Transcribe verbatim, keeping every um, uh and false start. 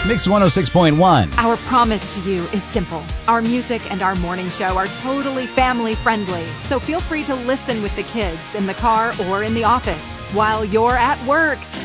Mix one oh six point one. Our promise to you is simple. Our music and our morning show are totally family friendly, so feel free to listen with the kids in the car or in the office while you're at work.